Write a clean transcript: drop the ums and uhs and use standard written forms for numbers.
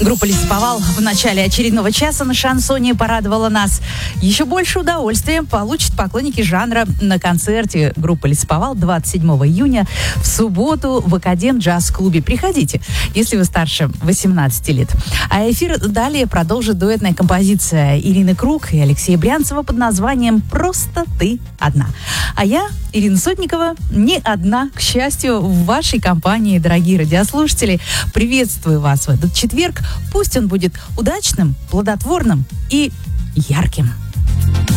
Группа «Лесоповал» в начале очередного часа на шансоне порадовала нас. Еще больше удовольствия получат поклонники жанра на концерте группы «Лесоповал» 27 июня в субботу в Академ джаз-клубе. Приходите, если вы старше 18 лет. А эфир далее продолжит дуэтная композиция Ирины Круг и Алексея Брянцева под названием «Просто ты одна». А я, Ирина Сотникова, не одна, к счастью, в вашей компании, дорогие радиослушатели. Приветствую вас в этот четверг. Пусть он будет удачным, плодотворным и ярким.